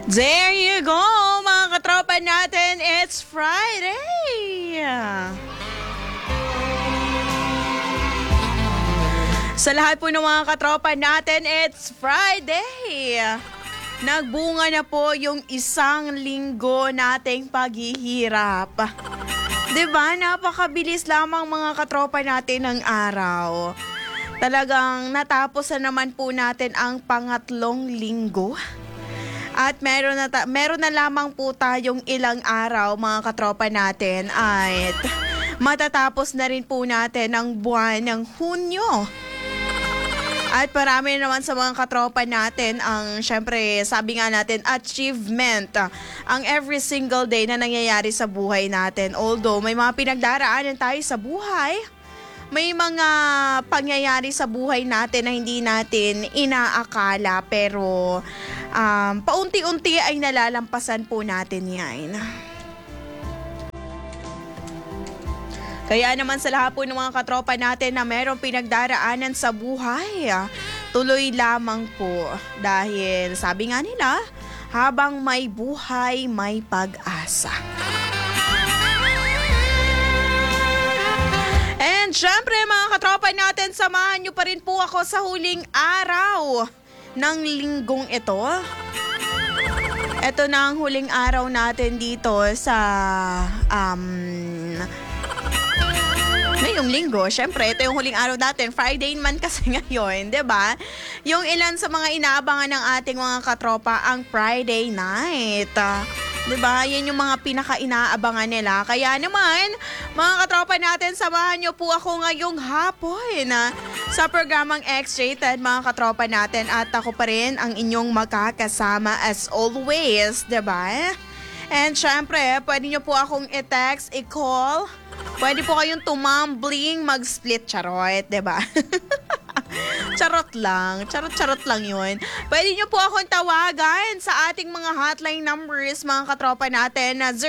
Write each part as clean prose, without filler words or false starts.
There you go, mga katropa natin. It's Friday. Sa lahat po ng mga katropa natin, it's Friday. Nagbunga na po yung isang linggo nating paghihirap. Diba? Napakabilis lamang mga katropa natin ng araw. Talagang natapos na naman po natin ang pangatlong linggo. At meron na lamang po tayong ilang araw mga katropa natin at matatapos na rin po natin ang buwan ng Hunyo. At marami naman sa mga katropa natin ang, syempre, sabi nga natin, achievement. Ang every single day na nangyayari sa buhay natin. Although may mga pinagdaraanan tayo sa buhay, may mga pangyayari sa buhay natin na hindi natin inaakala. Pero paunti-unti ay nalalampasan po natin yan. Kaya naman sa lahat po ng mga katropa natin na mayroong pinagdaraanan sa buhay, tuloy lamang po. Dahil sabi nga nila, habang may buhay, may pag-asa. And syempre mga katropa natin, samahan nyo pa rin po ako sa huling araw ng linggong ito. Ito na ang huling araw natin dito sa ngayong linggo. Syempre, ito yung huling araw natin. Friday man kasi ngayon, 'di ba? Yung ilan sa mga inaabangan ng ating mga katropa ang Friday night. 'Di ba? Yan yung mga pinaka-inaabangan nila. Kaya naman, mga katropa natin, samahan niyo po ako ngayong hapon sa programang X-Rated, mga katropa natin. At ako pa rin ang inyong makakasama as always, 'di ba? And syempre, pwede niyo po akong i-text, i-call. Pwede po kayong tumambling, mag-split charot, 'di ba? Charot lang yun. Pwede nyo po akong tawagan sa ating mga hotline numbers, mga katropa natin, na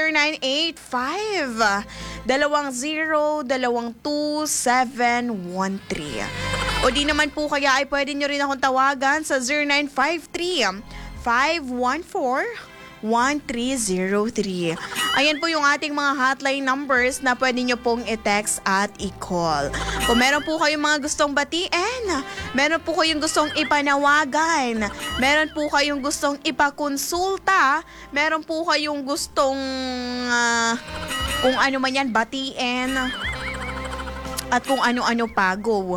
0985-222-713. O di naman po kaya ay pwede nyo rin akong tawagan sa 0953-514-1303. Ayan po yung ating mga hotline numbers na pwede nyo pong i-text at i-call. Kung meron po kayong mga gustong batiin, meron po kayong gustong ipanawagan, meron po kayong gustong ipakonsulta, meron po kayong gustong kung ano man yan, batiin, at kung ano-ano pa, go.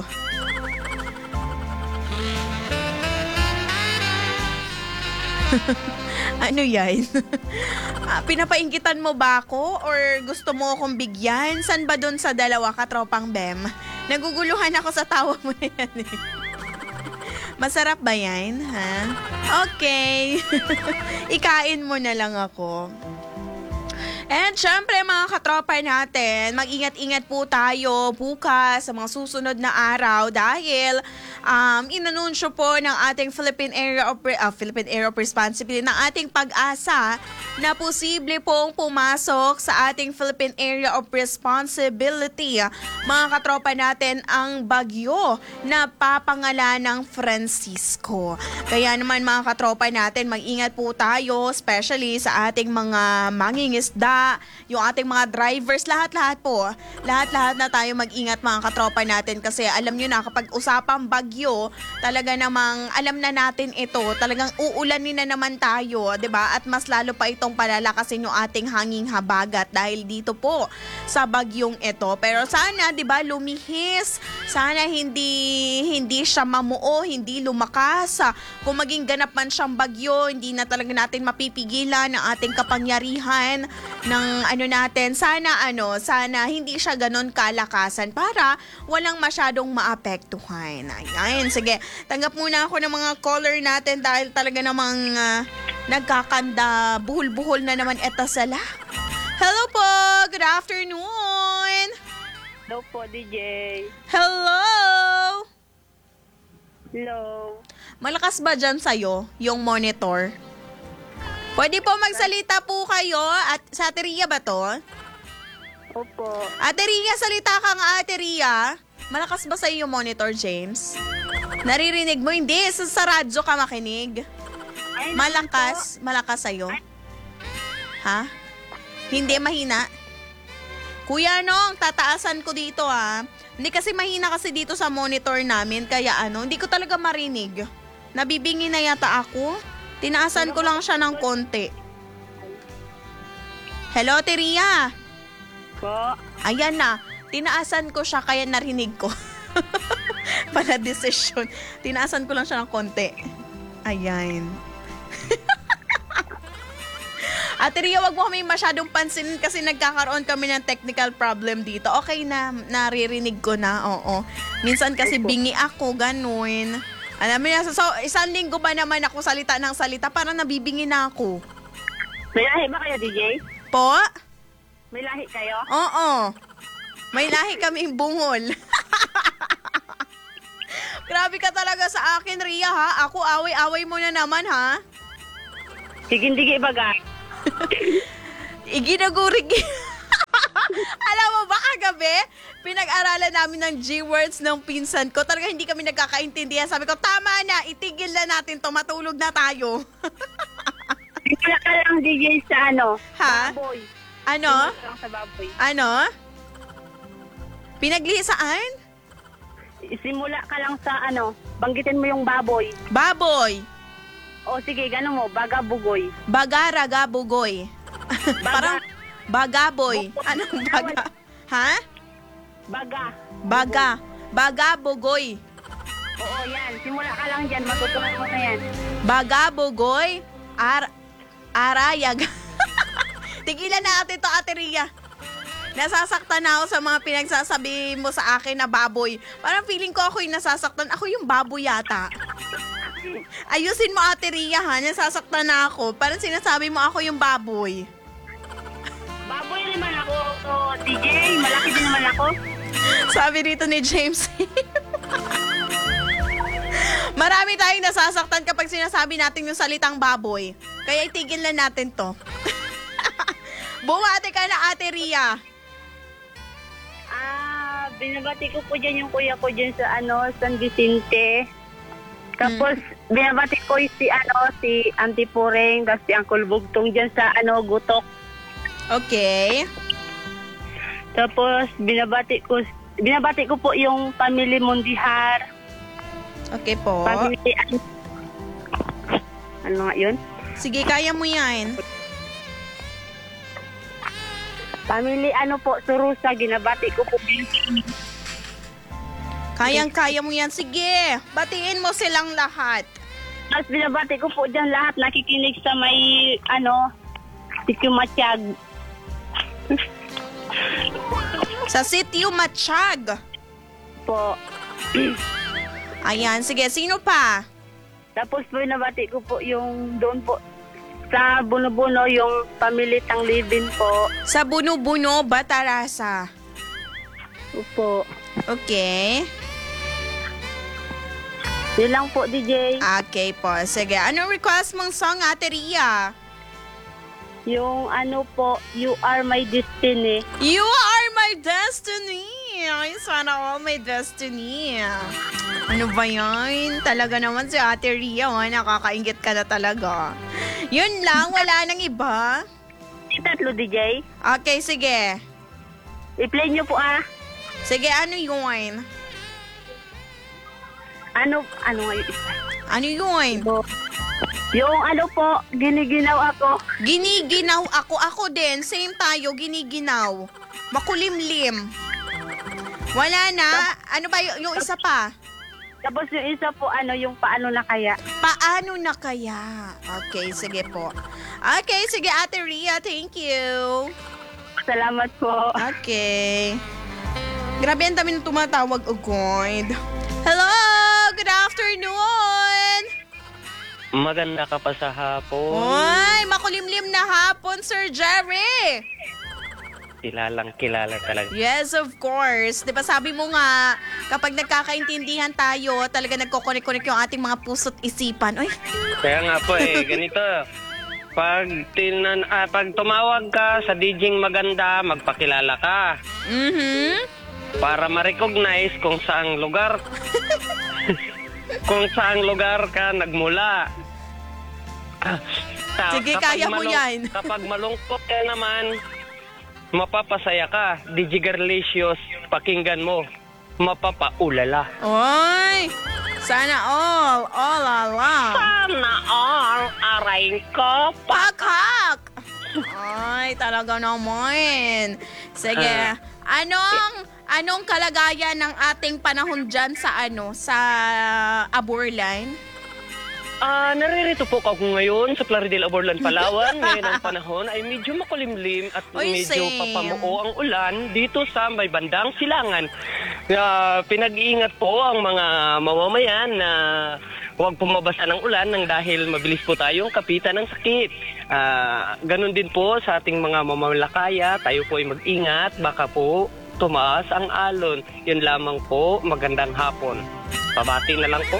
Ano yan? Pinapainggitan mo ba ako or gusto mo akong bigyan? San ba dun sa dalawa, katropang Bem? Naguguluhan ako sa tawa mo na yan eh. Masarap ba yan, ha? Okay. Ikain mo na lang ako. And syempre mga katropa natin, mag-ingat-ingat po tayo bukas sa mga susunod na araw dahil inanunsyo po ng ating Philippine Area of Responsibility, ng ating Pag-asa, na posible pong pumasok sa ating Philippine Area of Responsibility, mga katropa natin, ang bagyo na papangalan ng Francisco. Kaya naman mga katropa natin, mag-ingat po tayo, especially sa ating mga mangingisda, yung ating mga drivers, lahat-lahat po. Lahat-lahat na tayo mag-ingat mga katropa natin kasi alam nyo na kapag usapang bagyo, talaga namang alam na natin ito, talagang uulanin na naman tayo, 'di ba? At mas lalo pa itong palalakasin yung ating hanging habagat dahil dito po sa bagyong ito. Pero sana, 'di ba, lumihis. Sana hindi siya mamuo, hindi lumakas. Kung maging ganap man siyang bagyo, hindi na talaga natin mapipigilan ang ating kapangyarihan ng natin. Sana hindi siya ganon kalakasan para walang masyadong maapektuhan. Ayan, sige. Tanggap muna ako ng mga caller natin dahil talaga namang nagkakanda, buhol-buhol na naman eto sila. Hello po! Good afternoon! Hello po, DJ. Hello! Hello. Malakas ba dyan sa'yo yung monitor? Pwede po magsalita po kayo at sa Ate Ria ba to? Opo. Ate Ria, salita ka nga, Ate Ria. Malakas ba sa'yo yung monitor, James? Naririnig mo? Hindi, sa radyo ka makinig. Ay, Malakas? Malakas sa'yo? Ha? Hindi mahina? Kuya Nong, tataasan ko dito ha. Hindi kasi mahina kasi dito sa monitor namin. Kaya hindi ko talaga marinig. Nabibingi na yata ako. Tinaasan ko lang siya ng konti. Hello, Teria. Po. Ayan na. Tinaasan ko siya kaya narinig ko. Pala desisyon. Tinaasan ko lang siya ng konti. Ayan. Ate Ria, wag mo kami masyadong pansinin kasi nagkakaroon kami ng technical problem dito. Okay na, naririnig ko na, oo. Minsan kasi bingi ako, ganun. Alam mo na, so isang linggo ba naman ako salita ng salita, parang nabibingi na ako. May lahi ba kayo, DJ? Po? May lahi kayo? Oo. May lahi kaming bungol. Grabe ka talaga sa akin, Ria, ha? Ako, away-away mo na naman, ha? Sigindigi bagay. Iginagurig. Alam mo ba, kagabi, pinag-aralan namin ng G-words ng pinsan ko. Talaga hindi kami nagkakaintindihan. Sabi ko, tama na, itigil na natin to, matulog na tayo. Simula ka lang, DJ, sa Ha? baboy. Ano? Simula ka lang sa baboy. Ano? Pinaglisaan? Simula ka lang sa banggitin mo yung baboy. Baboy. O sige, gano'n mo, bagabugoy. Bagaraga bugoy. Parang bagaboy. Anong baga? Ha? Baga. Baga. Baga bugoy. Oo, yan. Simula ka lang dyan, matutunan mo na yan. Baga bugoy. Arayag. Tigilan na natin to, Ate Ria. Nasasaktan na ako sa mga pinagsasabi mo sa akin na baboy. Parang feeling ko ako yung nasasaktan. Ako yung baboy yata. Ayusin mo, Ate Ria, ha? Nasasaktan na ako. Parang sinasabi mo ako yung baboy. Baboy naman ako, DJ. Malaki din naman ako. Sabi dito ni James. Marami tayong nasasaktan kapag sinasabi natin yung salitang baboy. Kaya itigil na natin to. Bumati ka na, Ate Ria. Binabati ko po dyan yung kuya ko dyan sa San Vicente. Tapos, binabati ko si Auntie Pureng, tapos si Uncle Bugtong dyan sa Gutok. Okay. Tapos, binabati ko po yung family Mundihar. Okay po. Family, ano nga yun? Sige, kaya mo yan. Family Surusa, ginabati ko po. Kayang-kaya mo yan. Sige, batiin mo silang lahat. Tapos binabati ko po dyan lahat nakikinig sa may Sitio Matiyag. Sa Sitio Matiyag. Po. Ayan, sige, sino pa? Tapos binabati ko po yung doon po sa Buno-Buno yung pamilitang Livin po. Sa Buno-Buno, Batarasa. Opo. Okay. Yun lang po, DJ. Okay po. Sige, anong request mong song, Ate Ria? Yung po, You Are My Destiny. You are my destiny. Ay, sana all my destiny. Ano ba yan? Talaga naman si Ate Ria, nakakaingit ka na talaga. Yun lang, wala nang iba. Yung tatlo, DJ. Okay, sige. I-play nyo po Sige, ano yun? Ano nga yun? Ano yun? Yung po, giniginaw ako. Giniginaw ako. Ako din. Same tayo, giniginaw. Makulimlim. Wala na. Ano ba yung isa pa? Tapos yung isa po, yung paano na kaya. Paano na kaya? Okay, sige po. Okay, sige Ate Ria, thank you. Salamat po. Okay. Grabe, ang dami na tumatawag, oh God. Hello, good afternoon. Maganda ka pa sa hapon. Oy, makulimlim na hapon, Sir Jerry. Kilala talaga. Yes, of course. 'Di ba sabi mo nga, kapag nagkakaintindihan tayo, talaga nagko-connect yung ating mga puso't isipan. Oy. Kaya nga po ganito. Pag tumawag ka sa DJing maganda, magpakilala ka. Para ma-recognize kung saang lugar ka nagmula. Sige, kaya mo yan. Kapag malungkot ka naman, mapapasaya ka. Digigirlicious, pakinggan mo. Mapapaulala. Oy! Sana all ala. Sana all, aray ko, Pakhak! Ay, talaga naman. Sige. Anong kalagayan ng ating panahon dyan sa sa Aborlan? Naririto po ako ngayon sa Plaridel, Aborlan, Palawan. Ngayon ang panahon ay medyo makulimlim at Oy, medyo same. papamuo ang ulan dito sa may bandang Silangan. Pinag-iingat po ang mga mamamayan na huwag pumabasa ng ulan nang dahil mabilis po tayong kapitan ng sakit. Ganun din po sa ating mga mamamalakaya, tayo po ay mag-ingat, baka po tumaas ang alon. Yun lamang po, magandang hapon. Pabati na lang po.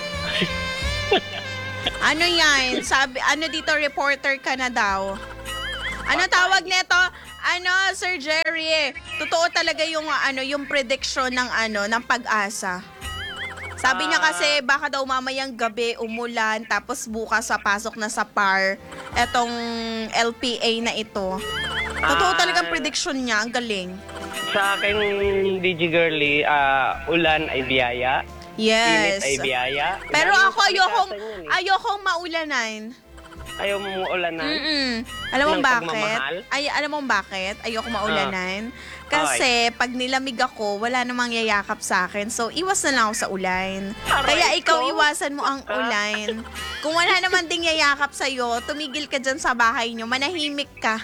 Ano yan? Sabi, dito, reporter ka na daw. Ano tawag nito? Sir Jerry, totoo talaga yung prediction ng Pag-asa. Sabi niya kasi baka daw mamayang gabi umulan tapos bukas pasok na sa PAR etong LPA na ito. Totoo talagang prediction niya, ang galing. Sa akin, DJ Girly, ulan ay biyaya. Yes. Init ay biyaya. Pero Dahil ako ayokong maulanan. Ayaw mo ulanan? Alam mo Ng bakit? pagmamahal? Alam mo bakit? Ayoko maulanan. Kasi pag nilamig ako, wala namang yayakap sa akin. So, iwas na lang ako sa ulan. Kaya ikaw, iwasan mo ang ulan. Kung wala naman ding yayakap sa'yo, tumigil ka dyan sa bahay nyo. Manahimik ka.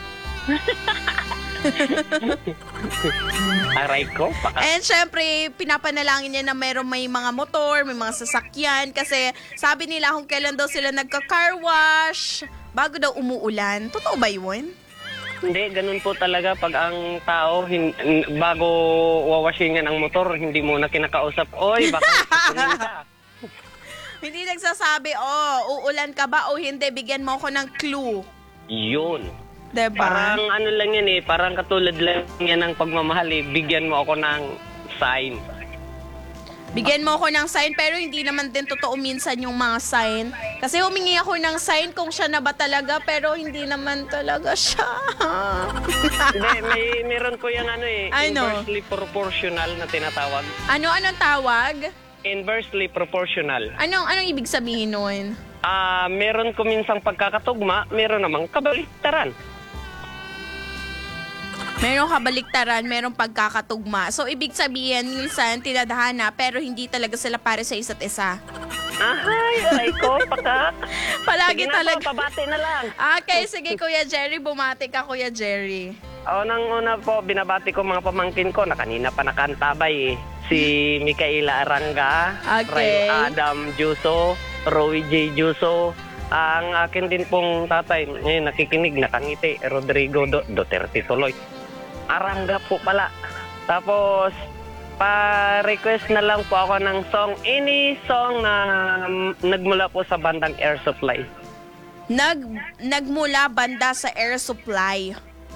Aray ko, And syempre, pinapanalangin niya na may mga motor, may mga sasakyan. Kasi sabi nila kung kailan daw sila nagka-car wash bago daw umuulan. Totoo ba yun? Hindi, ganun po talaga pag ang tao bago wawashingan ang motor, hindi mo na kinakausap, oy, baka kunin ka. Hindi nagsasabi, uulan ka ba o hindi, bigyan mo ako ng clue. Yun. Diba? Parang lang yan parang katulad lang yan ng pagmamahal bigyan mo ako ng sign. Bigyan mo ako ng sign, pero hindi naman din totoo minsan yung mga sign. Kasi humingi ako ng sign kung siya na ba talaga, pero hindi naman talaga siya. Hindi, meron po yung inversely proportional na tinatawag. Anong tawag? Inversely proportional. Anong ibig sabihin nun? Meron ko minsang pagkakatugma, meron namang kabaliktaran. Merong kabaliktaran, merong pagkakatugma. So, ibig sabihin, minsan, tinadhana, pero hindi talaga sila para sa isa't isa. Ay ko, pakak. Palagi sige talaga. Po, pabati na lang. Okay, sige, Kuya Jerry. Bumati ka, Kuya Jerry. Unang-una po, binabati ko mga pamangkin ko na kanina pa nakantabay Si Micaela Aranga, Okay. Ray Adam Juso, Roy J. Juso. Ang akin din pong tatay, ngayon nakikinig, nakangiti, Rodrigo Duterte tuloy. Aranga po pala. Tapos, pa-request na lang po ako ng song, any song na nagmula po sa bandang Air Supply. Nagmula banda sa Air Supply.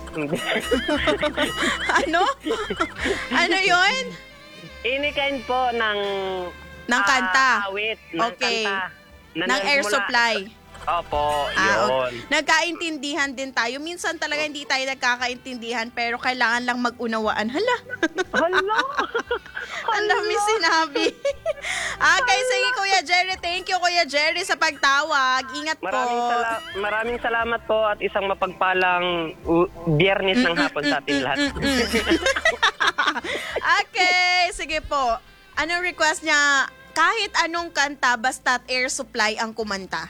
Ano? Ano yun? Any kind po ng kanta. Awit. Okay. Kanta na Ng Air nagmula- Supply. Opo, Okay. yun. Nagkaintindihan din tayo. Minsan talaga hindi tayo nagkakaintindihan, pero kailangan lang mag-unawaan. Hala. Hala! Ang dami sinabi. Okay, sige Kuya Jerry. Thank you Kuya Jerry sa pagtawag. Ingat po. Maraming salamat po at isang mapagpalang biyernes ng hapon sa ating lahat. Okay, sige po. Anong request niya? Kahit anong kanta, basta Air Supply ang kumanta.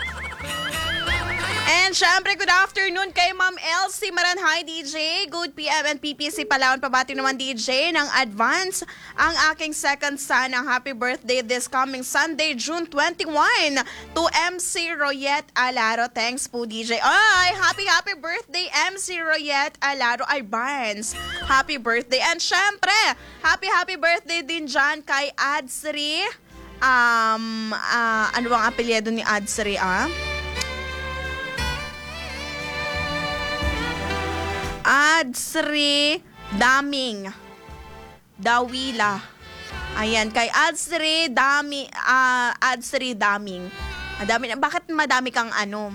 And syempre, good afternoon kay Ma'am Elsie Maranhay, DJ. Good PM and PPC Palawan. Pabati naman, DJ, ng advance ang aking second son. Ang happy birthday this coming Sunday, June 21 to MC Royette Alaro. Thanks po, DJ. Ay, happy birthday, MC Royette Alaro Advance. Happy birthday. And syempre, happy birthday din dyan kay Adsri. Ano bang apelyido ni Adsri, Adsri Daming Dawila. Ayan, kay Adsri Daming. Madami na. Bakit madami kang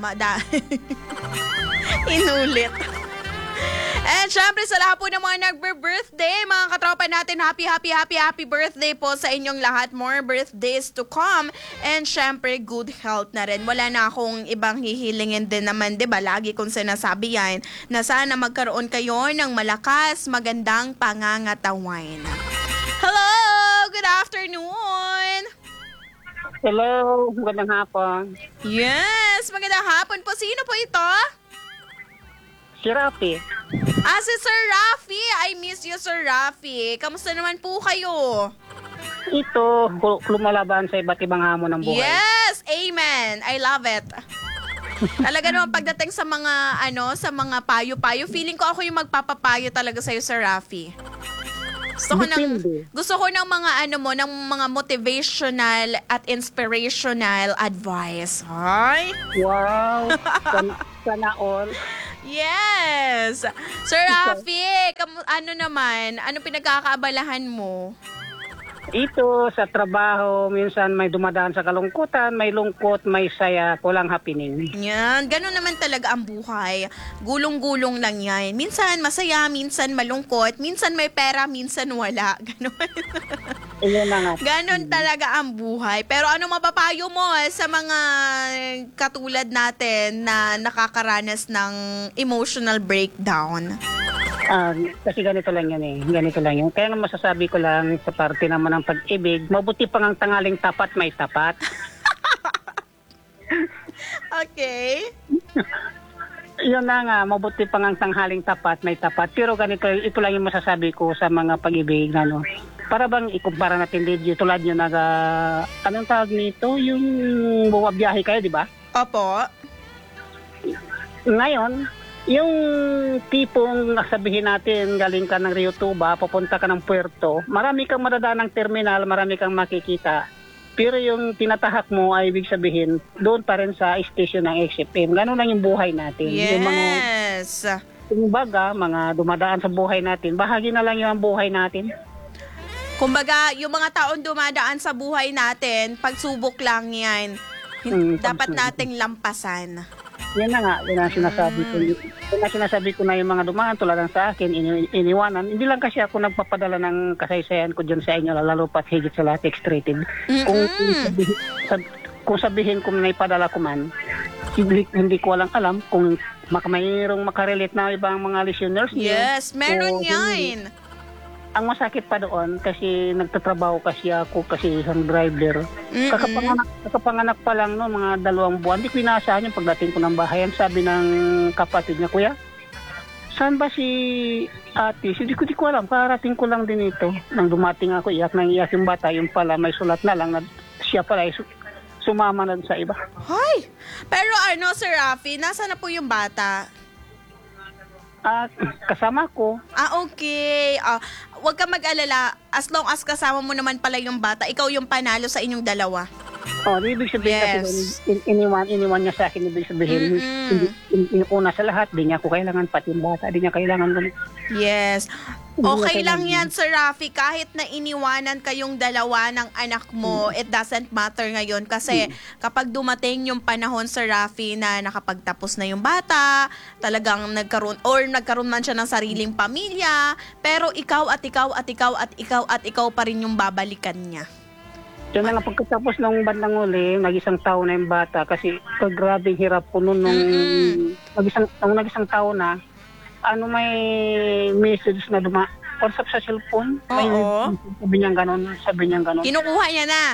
inulit? And syempre sa lahat po ng mga nagbe-birthday, mga katropa natin, happy birthday po sa inyong lahat. More birthdays to come. And syempre, good health na rin. Wala na akong ibang hihilingin din naman, di ba? Lagi kong sinasabi yan, na sana magkaroon kayo ng malakas, magandang pangangatawan. Hello! Good afternoon! Hello, magandang hapon. Yes! Magandang hapon po. Sino po ito? Si Rafi. Si Sir Rafi. I miss you, Sir Rafi. Kamusta naman po kayo? Ito, lumalaban sa iba't ibang hamon ng buhay. Yes! Amen! I love it. Talaga naman pagdating sa mga, sa mga payo-payo, feeling ko ako yung magpapapayo talaga sa'yo, Sir Rafi. Gusto ko ng mga ng mga motivational at inspirational advice. Hi? Wow! Sana all. Yes! Sir Rafi, ano pinagkakaabalahan mo? Ito, sa trabaho, minsan may dumadaan sa kalungkutan, may lungkot, may saya, walang happening. Yan, ganun naman talaga ang buhay. Gulong-gulong lang yan. Minsan masaya, minsan malungkot, minsan may pera, minsan wala. Ganun. Iyon na nga. Ganun talaga ang buhay. Pero ano mapapayo mo sa mga katulad natin na nakakaranas ng emotional breakdown? Kasi ganito lang yan eh. Ganito lang yun. Kaya nga masasabi ko lang sa parte naman ng pag-ibig, mabuti pang ang tangaling tapat may tapat. Okay. Yun na nga, mabuti pang ang tanghaling tapat may tapat. Pero ganito, ito lang yung masasabi ko sa mga pag-ibig na para bang ikumpara natin dito tulad nyo anong tawag nito? Yung buwabiyahe kayo, di ba? Opo. Ngayon, yung tipong sabihin natin galing ka ng Rio Tuba, papunta ka ng Puerto, marami kang madadaan ng terminal, marami kang makikita. Pero yung tinatahak mo ay ibig sabihin, doon pa rin sa station ng XFM. Ganun lang yung buhay natin. Yes. Kumbaga, mga dumadaan sa buhay natin, bahagi na lang yung buhay natin. Kumbaga, yung mga taon dumadaan sa buhay natin, pagsubok lang yan. Dapat nating lampasan. Yan na nga, yun ang sinasabi ko. Yun ang sinasabi ko na yung mga dumaan tulad ng sa akin, iniwanan. Hindi lang kasi ako nagpapadala ng kasaysayan ko dyan sa inyo, lalo pat higit sa lahat X-rated. Kung sabihin ko na ipadala ko man, hindi ko walang alam kung mayroong makarelate na ibang mga listeners. Yes, meron yan. Ang masakit pa doon kasi nagtatrabaho kasi ako kasi isang driver. Kakapanganak pa lang mga 2 buwan. Hindi ko inaasahan yung pagdating ko ng bahay. Sabi ng kapatid niya, Kuya, saan ba si ate? Hindi ko alam. Karating ko lang din ito. Nang dumating ako, iyak yung bata. Yung pala may sulat na lang na siya pala ay sumama na sa iba. Hoy! Pero Sir Rafi, nasa na po yung bata? Kasama ko. Okay. Huwag ka mag-alala. As long as kasama mo naman pala yung bata, ikaw yung panalo sa inyong dalawa. Ibig sabihin kasi iniwan niya sa akin. Ibig sabihin, una sa lahat, di niya ako kailangan, pati yung bata, di niya kailangan. Yes. Okay lang yan, Sir Rafi. Kahit na iniwanan kayong dalawa ng anak mo, it doesn't matter ngayon. Kasi kapag dumating yung panahon, Sir Rafi, na nakapagtapos na yung bata, talagang nagkaroon man siya ng sariling pamilya, pero ikaw pa rin yung babalikan niya. Diyan na nga, pagkatapos ng bandang uli, nag-isang taon na yung bata kasi grabing hirap ko noon nag-isang taon na, may message na WhatsApp sa cellphone. Oo. Sabi niya ganon. Kinukuha niya na.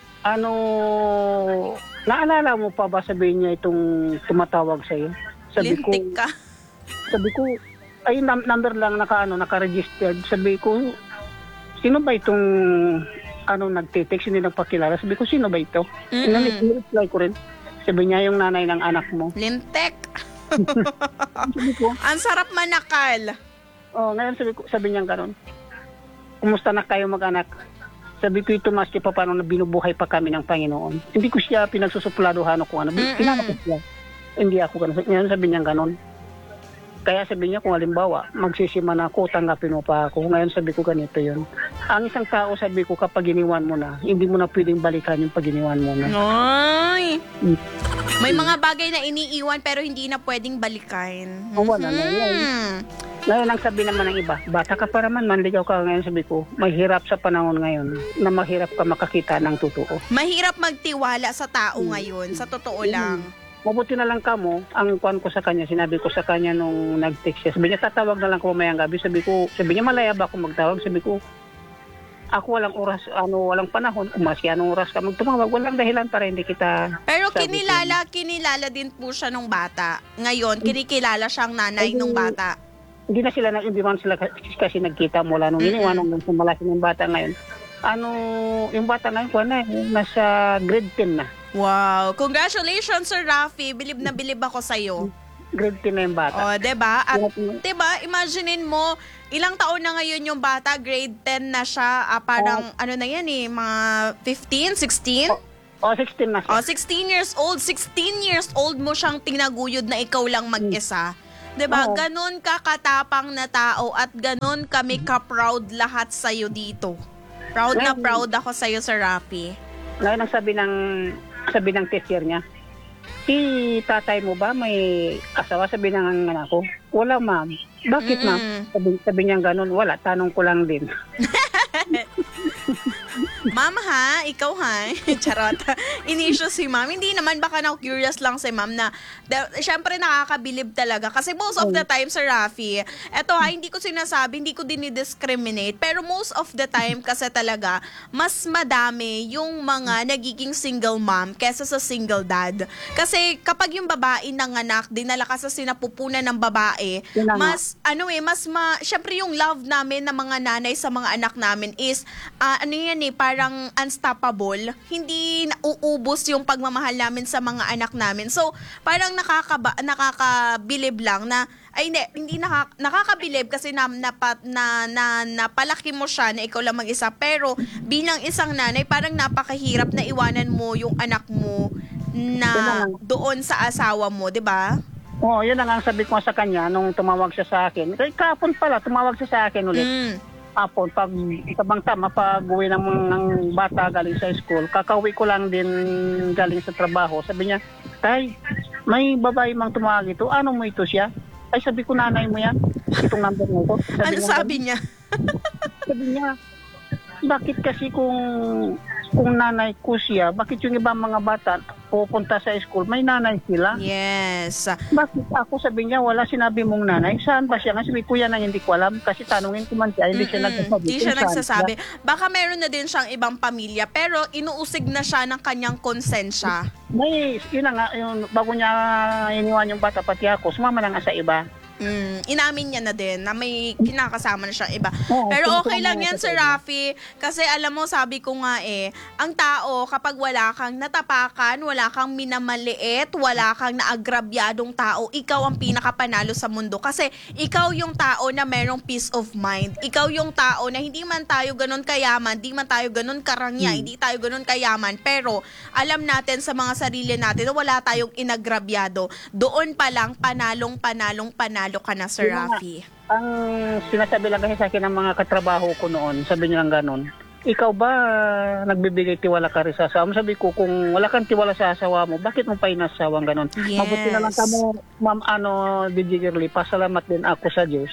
Naalala mo pa ba sabihin niya itong tumatawag sa'yo? Lintik ka. Sabi ko, ay number lang naka-registered. Sabi ko, sino ba itong nagte-text, hindi nagpakilala? Sabi ko, sino ba ito? Reply ko rin. Sabi niya, yung nanay ng anak mo. Lintik. Ang sarap manakal. Ngayon sabi niya gano'n. Kumusta na kayo mag-anak? Sabi ko, ito maski pa paano na binubuhay pa kami ng Panginoon. Hindi ko siya pinagsusupladuhan o kung ano. Pinaka ko siya. Hindi ako gano'n. Ngayon sabi niya gano'n. Kaya sabi niya, kung halimbawa, magsisiman ako, tanggapin mo pa ako. Ngayon sabi ko, ganito yun. Ang isang tao, sabi ko, kapag iniwan mo na, hindi mo na pwedeng balikan yung pag iniwan mo na. Ay! May mga bagay na iniiwan pero hindi na pwedeng balikan. Wala na yan. Ngayon, ang sabi naman ng iba, bata ka pa naman, manligaw ka. Ngayon sabi ko, mahirap sa panahon ngayon na mahirap ka makakita ng totoo. Mahirap magtiwala sa tao ngayon, sa totoo lang. Mabuti na lang kamo, ang kuwan ko sa kanya, sinabi ko sa kanya nung nag-text siya. Sabi niya, tatawag na lang ko mamayang gabi. Sabi niya, malaya ba ako magtawag? Sabi ko, ako walang oras, walang panahon. Kung maski anong oras ka magtumawag, walang dahilan para hindi kita... Pero kinilala din po siya nung bata. Ngayon, kinikilala siyang nanay nung bata. Hindi man sila kasi nagkita mula nung iniwanan nung sumalaki ng bata ngayon. Yung bata ngayon, kuwan na, nasa grade 10 na. Wow. Congratulations, Sir Rafi. Bilib na bilib ako sa'yo. Grade 10 na yung bata. O, diba? At, diba, imaginein mo, ilang taon na ngayon yung bata, grade 10 na siya, parang, ano na yan mga 15, 16? 16 na siya. 16 years old. 16 years old mo siyang tinaguyod na ikaw lang mag-isa. Diba? Ganon ka katapang na tao at ganon kami ka-proud lahat sa'yo dito. Proud na proud ako sa'yo, Sir Rafi. Ngayon ang sabi ng teacher niya, si tatay mo ba may asawa? Sabi ng anak ko, wala ma'am. Bakit ma'am? Sabi niya gano'n, wala, tanong ko lang din. Ma'am ha, ikaw ha, charot. Inisyo si ma'am. Hindi naman, baka na-curious lang si ma'am na, syempre nakakabilib talaga. Kasi most of the time, Sir Rafi, eto ha, hindi ko sinasabi, hindi ko dinidiscriminate, pero most of the time kasi talaga, mas madami yung mga nagiging single mom kesa sa single dad. Kasi kapag yung babae nanganak, dinala ka sa sinapupunan ng babae, syempre yung love namin ng mga nanay sa mga anak namin is, parang unstoppable. Hindi nauubos yung pagmamahal namin sa mga anak namin. So, parang nakakabilib lang na, hindi nakakabilib kasi napalaki mo siya na ikaw lang mag-isa. Pero, bilang isang nanay, parang napakahirap na iwanan mo yung anak mo na doon sa asawa mo, di ba? Oo, yun ang sabi ko sa kanya nung tumawag siya sa akin. Kahapon pala, tumawag siya sa akin ulit. Hapon, pag uwi ng bata galing sa school, kakauwi ko lang din galing sa trabaho. Sabi niya, tay, may babae mang tumawag ito. Ano mo ito siya? Ay, sabi ko, nanay mo yan. Itong number mo ito. Sabi niya? Sabi niya, bakit kasi kung nanay ko siya, bakit yung ibang mga bata pupunta sa school, may nanay sila? Yes. Bakit ako, sabi niya, wala sinabi mong nanay? Saan ba siya? Kasi sabi, kuya na hindi ko alam. Kasi tanungin ko man siya, hindi siya nagsasabi. Hindi siya nagsasabi. Baka meron na din siyang ibang pamilya, pero inuusig na siya ng kanyang konsensya. Yun na nga, bago niya iniwan yung bata, pati ako, sumama na nga sa iba. Inamin niya na din na may kinakasama na siyang iba. Pero okay lang yan, Sir Rafi. Kasi alam mo, sabi ko nga ang tao kapag wala kang natapakan, wala kang minamaliit, wala kang naagrabyadong tao, ikaw ang pinakapanalo sa mundo. Kasi ikaw yung tao na merong peace of mind. Ikaw yung tao na hindi man tayo ganun kayaman, hindi man tayo ganun karangya, hindi tayo ganun kayaman, pero alam natin sa mga sarili natin na wala tayong inagrabyado. Doon pa lang, panalo ka na, Sir Rafi. Ang sinasabi lang kasi sa akin ng mga katrabaho ko noon, sabi niya lang ganun, ikaw ba nagbibigay tiwala ka rin sa asawa mo? Sabi ko, kung wala kang tiwala sa asawa mo, bakit mo pa inasawang ganun? Yes. Mabuti na lang kamo, Ma'am DJ Girly, pasalamat din ako sa Diyos.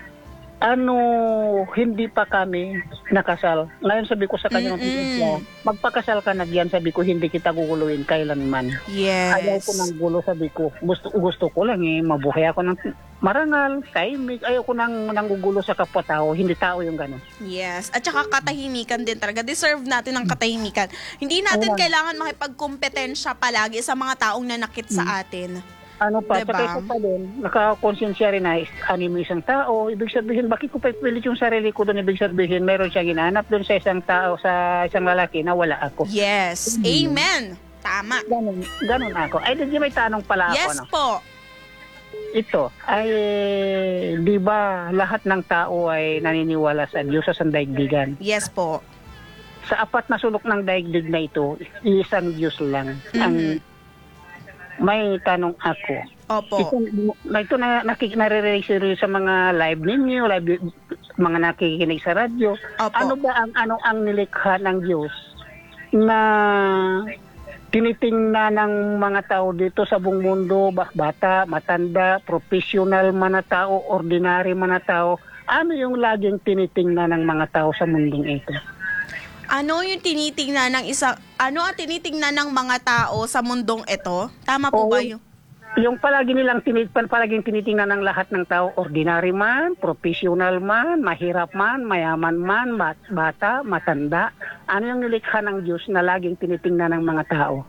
Hindi pa kami nakasal. Ngayon sabi ko sa kanya, magpakasal ka na diyan, sabi ko, hindi kita guguluhin kailanman. Yes. Ayaw ko ng gulo, sabi ko. Gusto ko lang mabuhay ako ng marangal, tahimik. Ayaw ko nang gugulo sa kapwa-tao. Hindi tao yung gano'n. Yes. At saka katahimikan din talaga. Deserve natin ang katahimikan. Hindi natin kailangan makipagkompetensya palagi sa mga taong nanakit sa atin. Diba? Tsaka isa pa din, nakakonsensya rin na anime isang tao. Ibig sabihin, bakit ko pa ipilit yung sarili ko doon? Ibig sabihin, meron siyang hinahanap doon sa isang tao, sa isang lalaki na wala ako. Yes. Amen. Tama. Ganun ako. Ay, di may tanong pala ako. Yes po. Ito, ay di ba lahat ng tao ay naniniwala sa Diyos sa sandaigdigan? Yes po. Sa apat na sulok ng daigdig na ito, isang Diyos lang may tanong ako. Opo. Ito na nare-relate sa mga live ninyo, mga nakikinig sa radyo. Opo. Ano ba ang nilikha ng Diyos na tinitingnan ng mga tao dito sa buong mundo, bata, matanda, professional man na tao, ordinary man na tao? Ano yung laging tinitingnan ng mga tao sa mundong ito? Ano yung tinitingnan ng ano ang tinitingnan ng mga tao sa mundong ito? Tama po Oo. ba yun? Yung palaging tinitingnan ng lahat ng tao, ordinary man, professional man, mahirap man, mayaman man, bata, matanda. Ano yung nilikha ng Diyos na laging tinitingnan ng mga tao?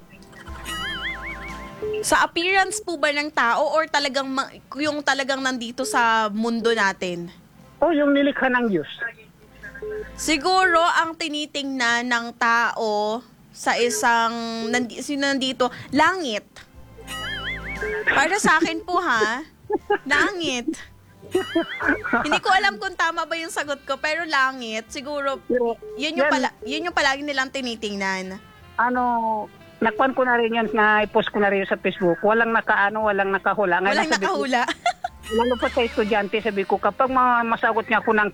Sa appearance po ba ng tao or talagang yung talagang nandito sa mundo natin? O yung nilikha ng Diyos? Siguro ang tinitingnan ng tao sa sino nandito, langit. Para sa akin po ha, langit. Hindi ko alam kung tama ba yung sagot ko, pero langit, siguro, yun yung palagi nilang tinitingnan. Nakpan ko na rin yan, na-post ko na rin sa Facebook. Walang nakahula. Walang nakahula. Lalo pa sa estudyante, sabi ko, kapag masagot niya ako ng